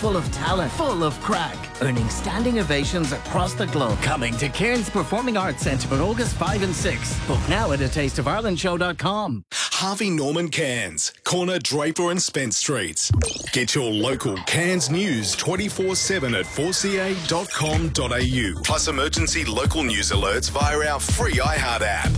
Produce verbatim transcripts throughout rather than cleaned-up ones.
full of talent, full of crack, earning standing ovations across the globe. Coming to Cairns Performing Arts Centre on August fifth and sixth. Book now at a taste of ireland show dot com. Harvey Norman Cairns, corner Draper and Spence Streets. Get your local Cairns news twenty-four seven at four c a dot com dot a u. Plus emergency local news alerts via our free iHeart app.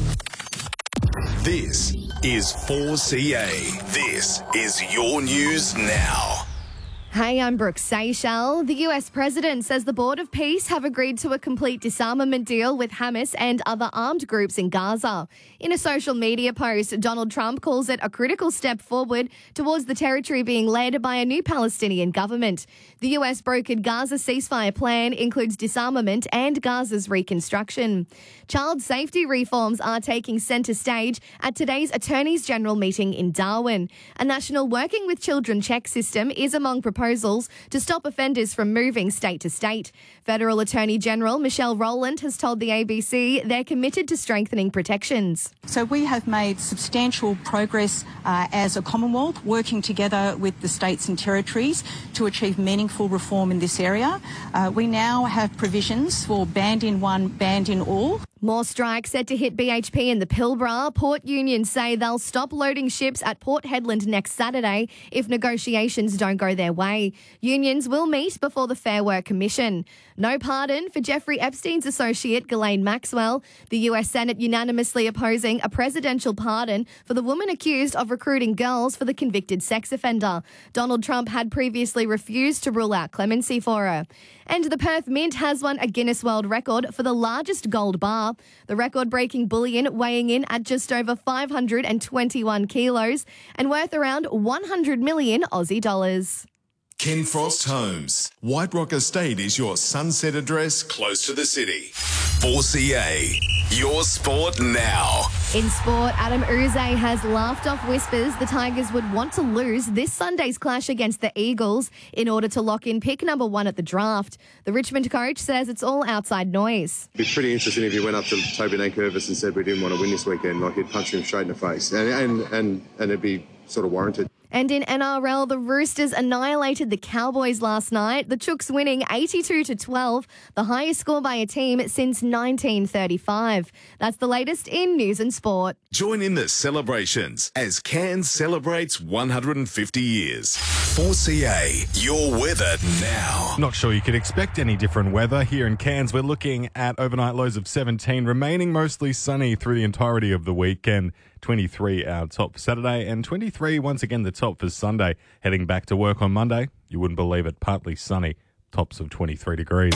This is four C A. This is your news now. Hey, I'm Brooke Seychelles. The U S president says the Board of Peace have agreed to a complete disarmament deal with Hamas and other armed groups in Gaza. In a social media post, Donald Trump calls it a critical step forward towards the territory being led by a new Palestinian government. The U S brokered Gaza ceasefire plan includes disarmament and Gaza's reconstruction. Child safety reforms are taking centre stage at today's Attorneys General meeting in Darwin. A national Working with Children check system is among proposals to stop offenders from moving state to state. Federal Attorney General Michelle Rowland has told the A B C they're committed to strengthening protections. So we have made substantial progress uh, as a Commonwealth, working together with the states and territories to achieve meaningful reform in this area. Uh, we now have provisions for banned in one, banned in all. More strikes set to hit B H P in the Pilbara. Port unions say they'll stop loading ships at Port Hedland next Saturday if negotiations don't go their way. Unions will meet before the Fair Work Commission. No pardon for Jeffrey Epstein's associate, Ghislaine Maxwell. The U S Senate unanimously opposing a presidential pardon for the woman accused of recruiting girls for the convicted sex offender. Donald Trump had previously refused to rule out clemency for her. And the Perth Mint has won a Guinness World Record for the largest gold bar. The record-breaking bullion weighing in at just over five hundred twenty-one kilos and worth around one hundred million Aussie dollars. Ken Frost Homes. White Rock Estate is your sunset address close to the city. four C A, your sport now. In sport, Adam Uze has laughed off whispers the Tigers would want to lose this Sunday's clash against the Eagles in order to lock in pick number one at the draft. The Richmond coach says it's all outside noise. It'd be pretty interesting if you went up to Toby Nankervis and said we didn't want to win this weekend, like you'd punch him straight in the face. And, and, and, and it'd be sort of warranted. And in N R L, the Roosters annihilated the Cowboys last night. The Chooks winning eighty-two to twelve, the highest score by a team since nineteen thirty-five. That's the latest in news and sport. Join in the celebrations as Cairns celebrates one hundred fifty years. four C A, your weather now. Not sure you could expect any different weather. Here in Cairns, we're looking at overnight lows of seventeen, remaining mostly sunny through the entirety of the weekend. twenty-three our top for Saturday, and twenty-three once again the top for Sunday. Heading back to work on Monday, you wouldn't believe it, partly sunny, tops of twenty-three degrees.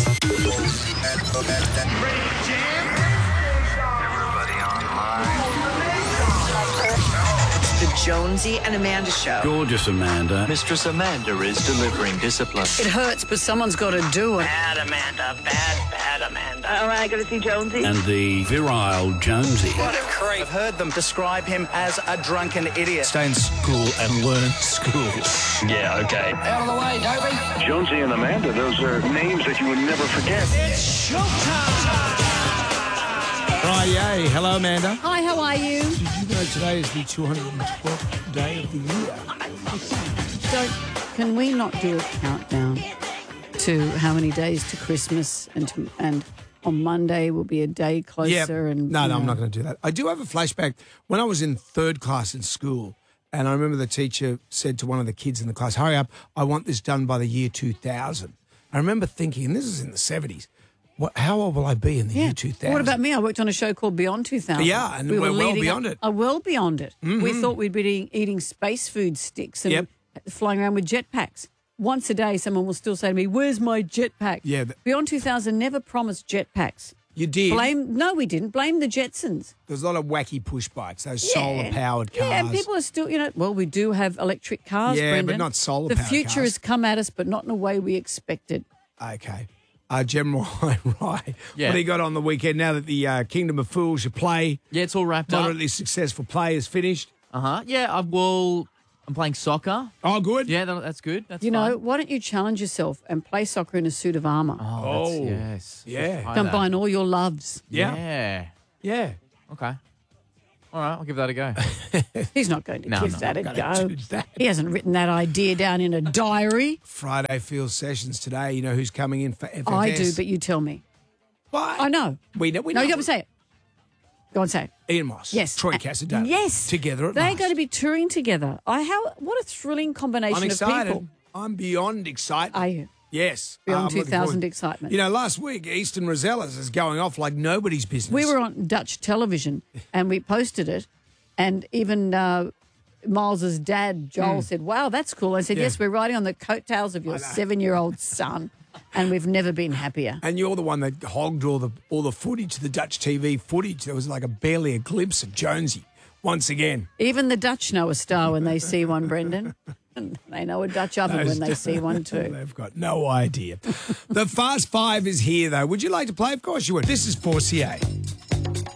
The Jonesy and Amanda Show. Gorgeous Amanda. Mistress Amanda is delivering discipline. It hurts, but someone's got to do it. Bad Amanda, bad, bad Amanda. All right, got to see Jonesy. And the virile Jonesy. What a creep. I've heard them describe him as a drunken idiot. Stay in school and learn school. Yeah, okay. Out of the way, Dopey. Jonesy and Amanda, those are names that you would never forget. It's showtime. Right, yay. Hello, Amanda. Hi, how are you? Did you know today is the two hundred twelfth day of the year? So, can we not do a countdown to how many days to Christmas, and to, and on Monday will be a day closer? Yep. And No, no, you know. I'm not going to do that. I do have a flashback. When I was in third class in school, and I remember the teacher said to one of the kids in the class, hurry up, I want this done by the year two thousand. I remember thinking, and this is in the seventies, What, how old will I be in the Yeah. year two thousand? What about me? I worked on a show called Beyond two thousand. Yeah, and we're well leading beyond up- it. Uh, well beyond it. Mhm. We thought we'd be eating, eating space food sticks and Yep. flying around with jetpacks. Once a day, someone will still say to me, where's my jetpack? Yeah, but- Beyond two thousand never promised jetpacks. You did. Blame? No, we didn't. Blame the Jetsons. There's a lot of wacky push bikes, those Yeah. solar-powered cars. Yeah, and people are still, you know, well, we do have electric cars, Yeah, but Brendan. not solar-powered The future cars. has come at us, but not in a way we expected. Okay. Uh, General Rye, Yeah. what do you got on the weekend now that the uh, Kingdom of Fools, your play, Yeah, it's all wrapped up. moderately successful play is finished? Uh-huh. Yeah, I will... I'm playing soccer. Oh, good. Yeah, that, that's good. That's You fun. know, why don't you challenge yourself and play soccer in a suit of armour? Oh, that's, Oh, yes. yeah. Try that. Combine all your loves. Yeah. Yeah. Yeah. Okay. All right, I'll give that a go. He's not going to No, give no, that a not go. gonna do that. He hasn't written that idea down in a diary. Friday field sessions today. You know who's coming in for F F S? I do, but you tell me. Why? I know. We know. We No, know. you got to say it. Go on, say it. Ian Moss. Yes. Troy Uh, Casadona. Yes. Together at They're last. going to be touring together. I how what a thrilling combination I'm of excited. people. I'm beyond excited. Are you? Yes. Beyond I'm looking two thousand forward. excitement. You know, last week, Easton Rosellas is going off like nobody's business. We were on Dutch television and we posted it, and even uh, Miles's dad, Joel, Mm. said, "Wow, that's cool." I said, Yeah. "Yes, we're riding on the coattails of your seven-year-old son, and we've never been happier." And you're the one that hogged all the all the footage, the Dutch T V footage. There was like a barely a glimpse of Jonesy once again. Even the Dutch know a star when they see one, Brendan. And they know a Dutch oven Those when they see one too. They've got no idea. The Fast Five is here, though. Would you like to play? Of course you would. This is four C A.